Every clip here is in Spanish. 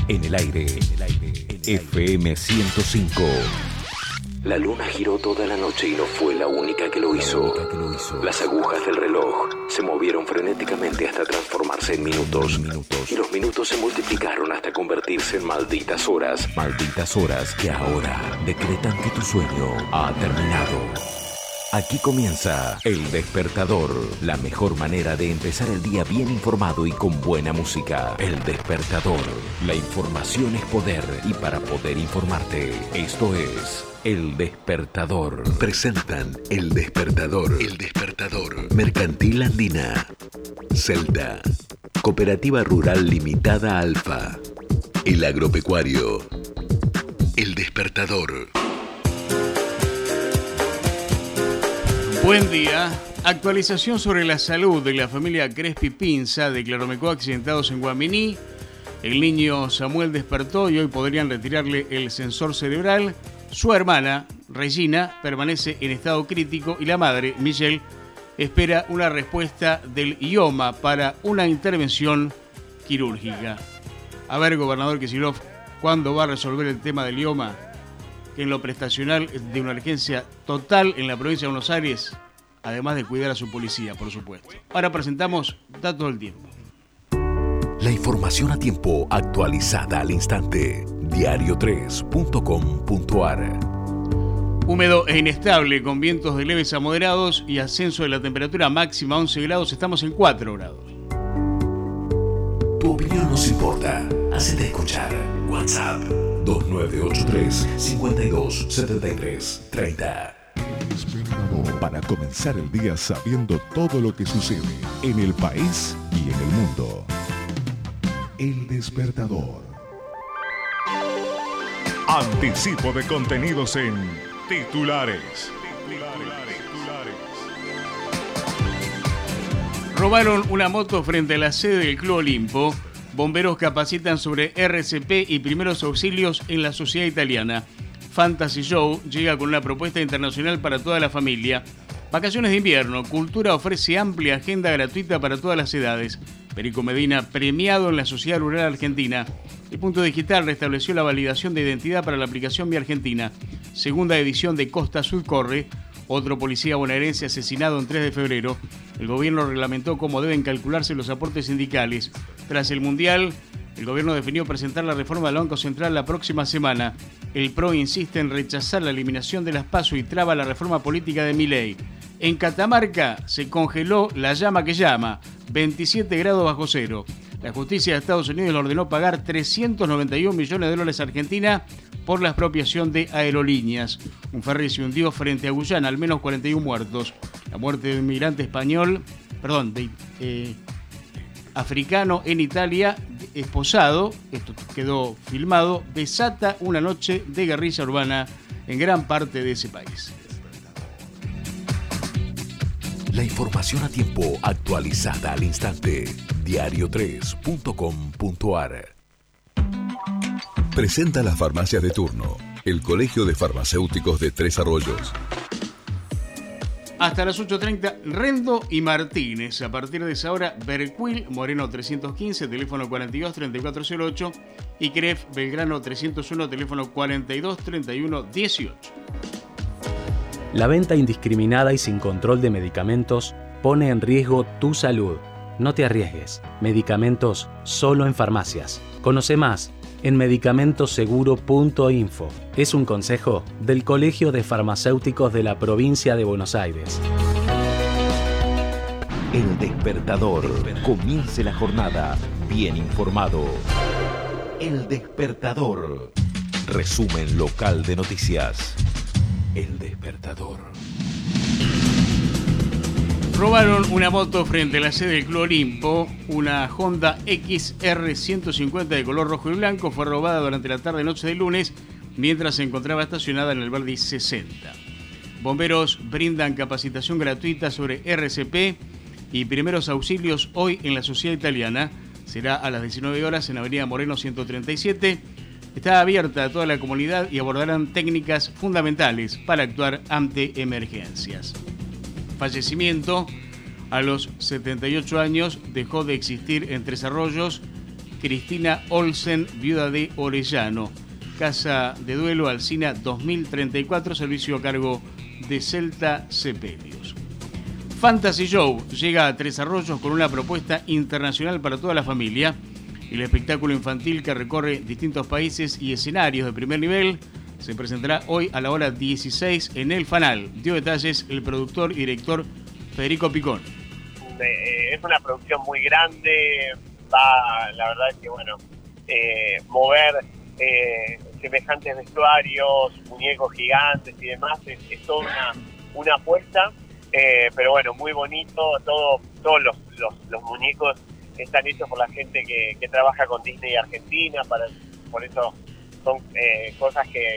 En el aire. FM 105. La luna giró toda la noche y no fue la única que lo hizo. Las agujas del reloj se movieron frenéticamente hasta transformarse en minutos. Y los minutos se multiplicaron hasta convertirse en malditas horas. Malditas horas que ahora decretan que tu sueño ha terminado. Aquí comienza El Despertador, la mejor manera de empezar el día bien informado y con buena música. El Despertador, la información es poder y para poder informarte, esto es El Despertador. Presentan El Despertador. El Despertador. Mercantil Andina. Celta. Cooperativa Rural Limitada Alfa. El Agropecuario. El Despertador. Buen día. Actualización sobre la salud de la familia Crespi Pinza de Claromecó accidentados en Guaminí. El niño Samuel despertó y hoy podrían retirarle el sensor cerebral. Su hermana, Regina, permanece en estado crítico y la madre, Michelle, espera una respuesta del IOMA para una intervención quirúrgica. A ver, gobernador Kicillof, ¿cuándo va a resolver el tema del IOMA? Que en lo prestacional de una urgencia total en la provincia de Buenos Aires, además de cuidar a su policía, por supuesto. Ahora presentamos datos del tiempo. La información a tiempo actualizada al instante. Diario3.com.ar. Húmedo e inestable, con vientos de leves a moderados y ascenso de la temperatura máxima a 11 grados, estamos en 4 grados. Tu opinión nos importa. Hacete escuchar. WhatsApp 2983 5273 30. Despertador para comenzar el día sabiendo todo lo que sucede en el país y en el mundo. El Despertador. Anticipo de contenidos en titulares. Robaron una moto frente a la sede del Club Olimpo. Bomberos capacitan sobre RCP y primeros auxilios en la sociedad italiana. Fantasy Show llega con una propuesta internacional para toda la familia. Vacaciones de invierno. Cultura ofrece amplia agenda gratuita para todas las edades. Perico Medina premiado en la Sociedad Rural Argentina. El Punto Digital restableció la validación de identidad para la aplicación Mi Argentina. Segunda edición de Costa Sud corre. Otro policía bonaerense asesinado en 3 de febrero. El gobierno reglamentó cómo deben calcularse los aportes sindicales. Tras el Mundial, el gobierno definió presentar la reforma del Banco Central la próxima semana. El PRO insiste en rechazar la eliminación de las PASO y traba la reforma política de Milei. En Catamarca se congeló la llama que llama, 27 grados bajo cero. La justicia de Estados Unidos le ordenó pagar $391 millones a Argentina por la expropiación de aerolíneas. Un ferry se hundió frente a Guyana, al menos 41 muertos. La muerte de un inmigrante africano en Italia, esposado, esto quedó filmado, desata una noche de guerrilla urbana en gran parte de ese país. La información a tiempo actualizada al instante. Diario3.com.ar. Presenta las farmacias de turno. El Colegio de Farmacéuticos de Tres Arroyos. Hasta las 8:30, Rendo y Martínez. A partir de esa hora, Berquil, Moreno 315, teléfono 42-3408. Y Cref, Belgrano 301, teléfono 42-3118. La venta indiscriminada y sin control de medicamentos pone en riesgo tu salud. No te arriesgues. Medicamentos solo en farmacias. Conoce más en medicamentoseguro.info. Es un consejo del Colegio de Farmacéuticos de la Provincia de Buenos Aires. El Despertador. Comience la jornada bien informado. El Despertador. Resumen local de noticias. El Despertador. Robaron una moto frente a la sede del Club Olimpo. Una Honda XR 150 de color rojo y blanco fue robada durante la tarde-noche del lunes mientras se encontraba estacionada en el Verdi 60. Bomberos brindan capacitación gratuita sobre RCP y primeros auxilios hoy en la sociedad italiana. Será a las 19 horas en Avenida Moreno 137. Está abierta a toda la comunidad y abordarán técnicas fundamentales para actuar ante emergencias. Fallecimiento. A los 78 años dejó de existir en Tres Arroyos Cristina Olsen, viuda de Orellano. Casa de Duelo, Alsina 2034, servicio a cargo de Celta Sepelius. Fantasy Show llega a Tres Arroyos con una propuesta internacional para toda la familia. El espectáculo infantil que recorre distintos países y escenarios de primer nivel se presentará hoy a la hora 16 en el Fanal. Dio detalles el productor y director Federico Picón. Es una producción muy grande, la verdad es que mover semejantes vestuarios, muñecos gigantes y demás, es toda una apuesta, pero bueno, muy bonito. Todos los muñecos están hechos por la gente que trabaja con Disney Argentina, por eso son cosas que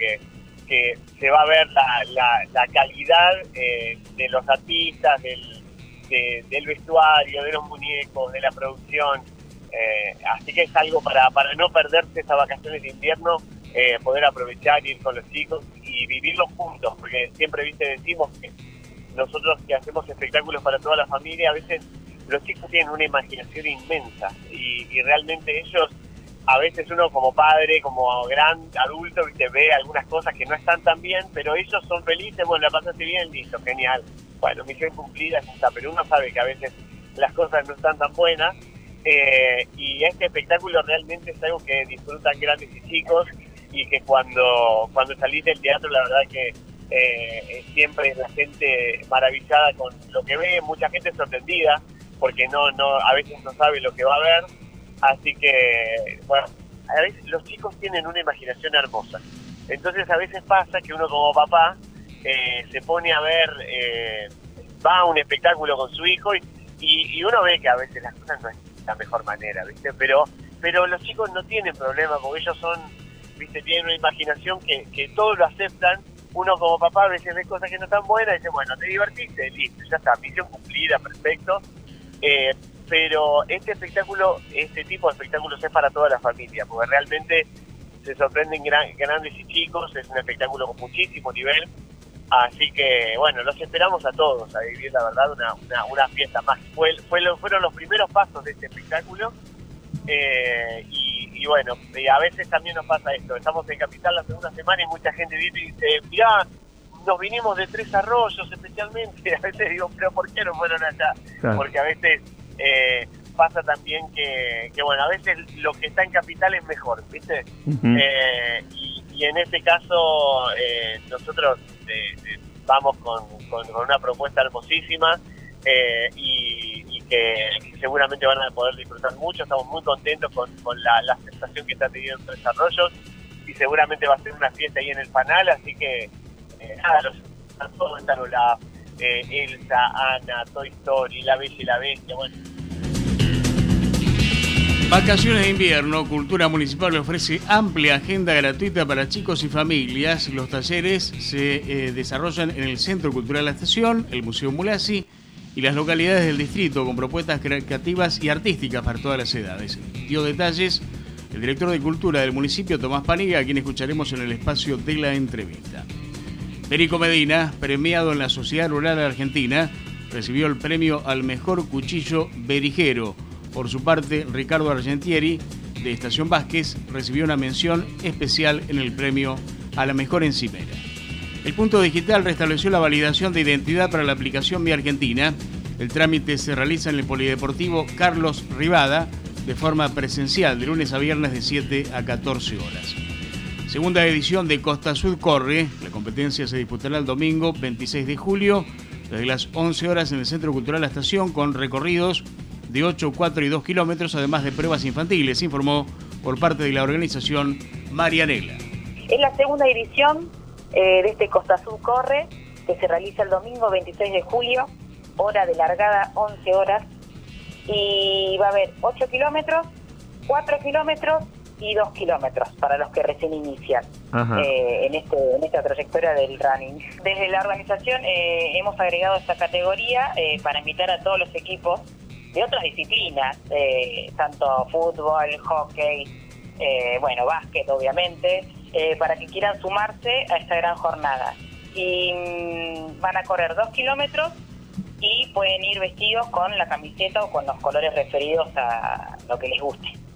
se va a ver la calidad de los artistas, del vestuario, de los muñecos, de la producción. Así que es algo para no perderse esas vacaciones de invierno, poder aprovechar, ir con los chicos y vivirlo juntos, porque siempre decimos que nosotros que hacemos espectáculos para toda la familia, a veces los chicos tienen una imaginación inmensa y realmente ellos, a veces uno como padre, como gran adulto, ve algunas cosas que no están tan bien, pero ellos son felices, la pasaste bien, listo, genial. Bueno, misión cumplida, pero uno sabe que a veces las cosas no están tan buenas, y este espectáculo realmente es algo que disfrutan grandes y chicos, y que cuando salís del teatro, la verdad que siempre es la gente maravillada con lo que ve, mucha gente sorprendida, porque a veces no sabe lo que va a ver. Así que, a veces los chicos tienen una imaginación hermosa. Entonces a veces pasa que uno como papá se pone a ver, va a un espectáculo con su hijo y uno ve que a veces las cosas no es la mejor manera, ¿viste? Pero los chicos no tienen problema, porque ellos tienen una imaginación que todos lo aceptan. Uno como papá a veces ve cosas que no están buenas y dice, te divertiste, listo, ya está, misión cumplida, perfecto. Pero este tipo de espectáculos es para toda la familia, porque realmente se sorprenden grandes y chicos, es un espectáculo con muchísimo nivel, así que los esperamos a todos a vivir, la verdad, una fiesta más. Fueron los primeros pasos de este espectáculo, y a veces también nos pasa esto, estamos en Capital la segunda semana y mucha gente viene y dice, mirá, nos vinimos de Tres Arroyos especialmente. A veces digo, pero ¿por qué no fueron allá? Claro. Porque a veces pasa también que a veces lo que está en Capital es mejor, ¿viste? Uh-huh. Y en este caso nosotros vamos con una propuesta hermosísima, y que seguramente van a poder disfrutar mucho. Estamos muy contentos con la aceptación que está teniendo en Tres Arroyos, y seguramente va a ser una fiesta ahí en el Fanal, así que todos están Olaf, Elsa, Anna, Toy Story, La Bella y la Bestia, Vacaciones de invierno, Cultura Municipal le ofrece amplia agenda gratuita para chicos y familias. Los talleres se desarrollan en el Centro Cultural La Estación, el Museo Mulasi y las localidades del distrito, con propuestas creativas y artísticas para todas las edades. Dio detalles el director de Cultura del municipio, Tomás Paniga, a quien escucharemos en el espacio de la entrevista. Perico Medina, premiado en la Sociedad Rural Argentina, recibió el premio al mejor cuchillo berijero. Por su parte, Ricardo Argentieri, de Estación Vázquez, recibió una mención especial en el premio a la mejor encimera. El Punto Digital restableció la validación de identidad para la aplicación Mi Argentina. El trámite se realiza en el Polideportivo Carlos Rivada de forma presencial, de lunes a viernes de 7 a 14 horas. Segunda edición de Costa Sud Corre. La competencia se disputará el domingo 26 de julio, desde las 11 horas en el Centro Cultural La Estación, con recorridos de 8, 4 y 2 kilómetros, además de pruebas infantiles, informó por parte de la organización Marianela. Es la segunda edición de este Costa Sud Corre, que se realiza el domingo 26 de julio, hora de largada 11 horas, y va a haber 8 kilómetros, 4 kilómetros y 2 kilómetros para los que recién inician en esta trayectoria del running. Desde la organización hemos agregado esta categoría para invitar a todos los equipos de otras disciplinas, tanto fútbol, hockey, básquet obviamente, para que quieran sumarse a esta gran jornada. Y van a correr 2 kilómetros y pueden ir vestidos con la camiseta o con los colores referidos a lo que les guste.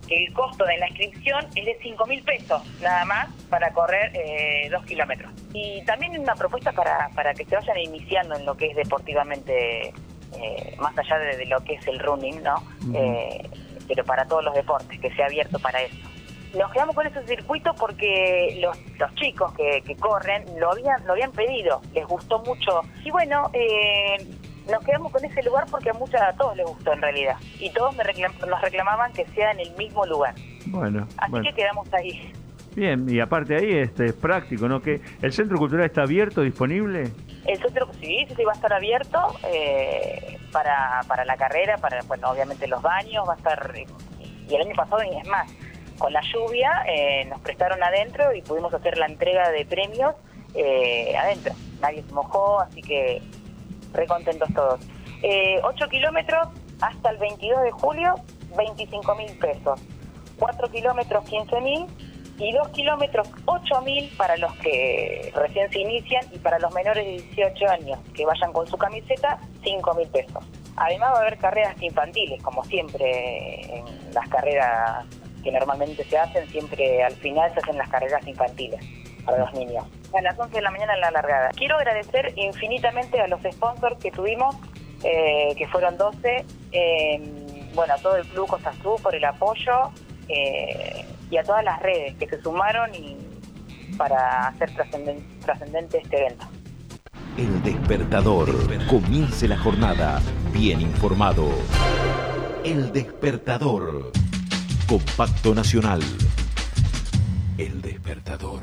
El costo de la inscripción es de 5.000 pesos, nada más, para correr 2 kilómetros. Y también una propuesta para que se vayan iniciando en lo que es deportivamente, más allá de lo que es el running, ¿no? Pero para todos los deportes, que sea abierto para eso. Nos quedamos con ese circuito porque los chicos que corren lo habían pedido, les gustó mucho. Y bueno, nos quedamos con ese lugar porque a todos les gustó en realidad. Y todos nos reclamaban que sea en el mismo lugar. Bueno. Así que quedamos ahí. Bien, y aparte ahí es práctico, ¿no? Que ¿el centro cultural está abierto, disponible? El centro sí va a estar abierto para la carrera, bueno, obviamente los baños, va a estar, y el año pasado, y es más, con la lluvia nos prestaron adentro y pudimos hacer la entrega de premios adentro. Nadie se mojó, así que re contentos todos. 8 kilómetros hasta el 22 de julio, 25.000 pesos. 4 kilómetros, 15.000. Y 2 kilómetros, 8.000 para los que recién se inician, y para los menores de 18 años que vayan con su camiseta, 5.000 pesos. Además va a haber carreras infantiles, como siempre en las carreras que normalmente se hacen, siempre al final se hacen las carreras infantiles para los niños. A las 11 de la mañana en la largada. Quiero agradecer infinitamente a los sponsors que tuvimos, que fueron 12, bueno, a todo el Club Costa Azul por el apoyo, y a todas las redes que se sumaron para hacer trascendente este evento. El Despertador. Comience la jornada bien informado. El Despertador. Compacto Nacional. El Despertador.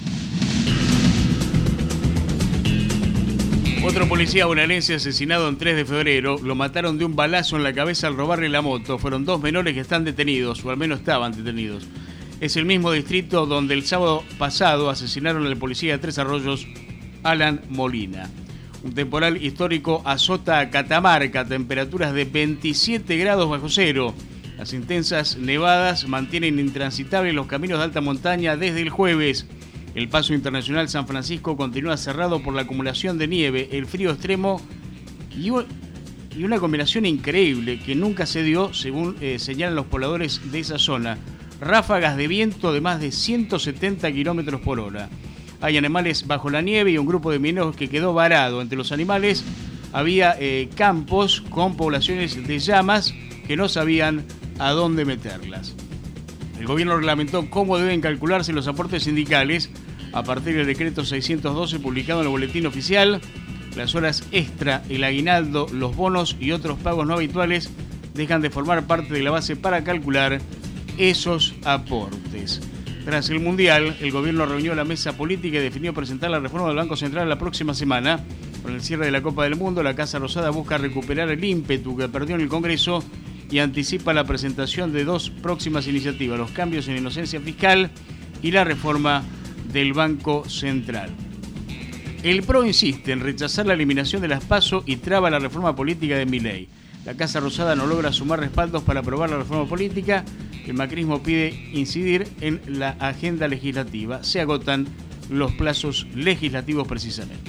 Otro policía bonaerense asesinado en 3 de febrero. Lo mataron de un balazo en la cabeza al robarle la moto. Fueron 2 menores que están detenidos, o al menos estaban detenidos. Es el mismo distrito donde el sábado pasado asesinaron al policía de Tres Arroyos, Alan Molina. Un temporal histórico azota a Catamarca a temperaturas de 27 grados bajo cero. Las intensas nevadas mantienen intransitables los caminos de alta montaña desde el jueves. El paso internacional San Francisco continúa cerrado por la acumulación de nieve, el frío extremo y una combinación increíble que nunca se dio, según señalan los pobladores de esa zona. Ráfagas de viento de más de 170 kilómetros por hora. Hay animales bajo la nieve y un grupo de mineros que quedó varado. Entre los animales había campos con poblaciones de llamas que no sabían a dónde meterlas. El gobierno reglamentó cómo deben calcularse los aportes sindicales a partir del decreto 612 publicado en el boletín oficial. Las horas extra, el aguinaldo, los bonos y otros pagos no habituales dejan de formar parte de la base para calcular esos aportes. Tras el Mundial, el gobierno reunió la mesa política y definió presentar la reforma del Banco Central la próxima semana. Con el cierre de la Copa del Mundo, la Casa Rosada busca recuperar el ímpetu que perdió en el Congreso y anticipa la presentación de 2 próximas iniciativas: los cambios en inocencia fiscal y la reforma del Banco Central. El PRO insiste en rechazar la eliminación de las PASO y traba la reforma política de Milei. La Casa Rosada no logra sumar respaldos para aprobar la reforma política. El macrismo pide incidir en la agenda legislativa. Se agotan los plazos legislativos precisamente.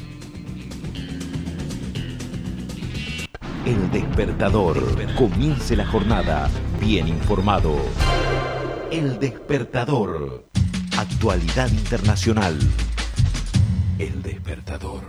El Despertador. Comience la jornada bien informado. El Despertador. Actualidad internacional. El Despertador.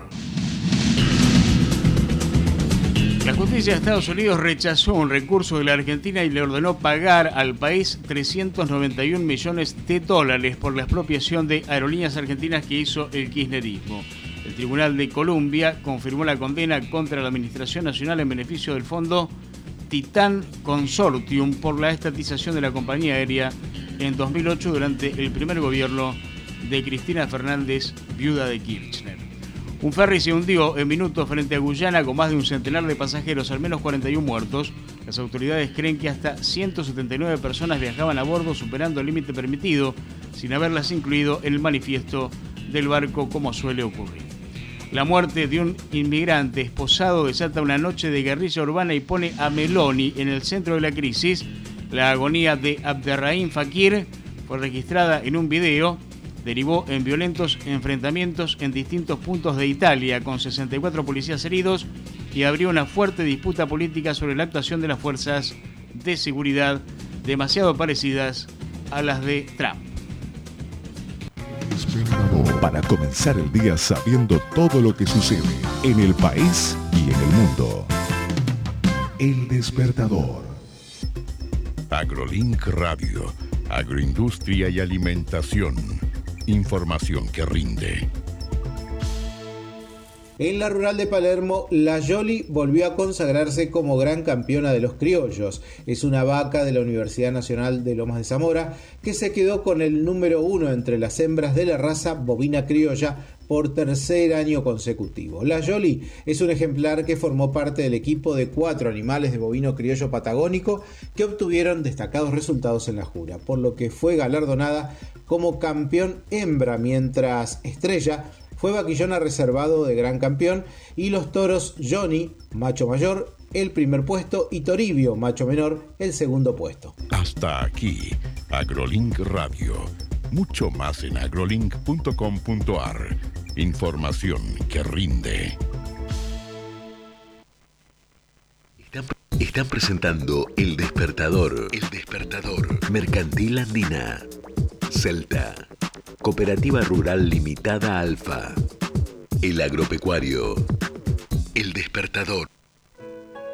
La justicia de Estados Unidos rechazó un recurso de la Argentina y le ordenó pagar al país $391 millones por la expropiación de aerolíneas argentinas que hizo el kirchnerismo. El Tribunal de Columbia confirmó la condena contra la Administración Nacional en beneficio del fondo Titán Consortium por la estatización de la compañía aérea en 2008 durante el primer gobierno de Cristina Fernández, viuda de Kirchner. Un ferry se hundió en minutos frente a Guyana con más de un centenar de pasajeros, al menos 41 muertos. Las autoridades creen que hasta 179 personas viajaban a bordo, superando el límite permitido, sin haberlas incluido en el manifiesto del barco, como suele ocurrir. La muerte de un inmigrante esposado desata una noche de guerrilla urbana y pone a Meloni en el centro de la crisis. La agonía de Abderrahim Fakir fue registrada en un video. Derivó en violentos enfrentamientos en distintos puntos de Italia, con 64 policías heridos, y abrió una fuerte disputa política sobre la actuación de las fuerzas de seguridad demasiado parecidas a las de Trump. Para comenzar el día sabiendo todo lo que sucede en el país y en el mundo. El Despertador. AgroLink Radio. Agroindustria y alimentación. Información que rinde. En la rural de Palermo, la Yoli volvió a consagrarse como gran campeona de los criollos. Es una vaca de la Universidad Nacional de Lomas de Zamora que se quedó con el número 1 entre las hembras de la raza bovina criolla por tercer año consecutivo. La Yoli es un ejemplar que formó parte del equipo de 4 animales de bovino criollo patagónico que obtuvieron destacados resultados en la jura, por lo que fue galardonada como campeón hembra, mientras Estrella fue vaquillona reservado de gran campeón y los toros Johnny, macho mayor, el primer puesto y Toribio, macho menor, el segundo puesto. Hasta aquí, AgroLink Radio. Mucho más en agrolink.com.ar. Información que rinde. Están presentando El Despertador. El Despertador. Mercantil Andina. Celta. Cooperativa Rural Limitada Alfa. El Agropecuario. El Despertador.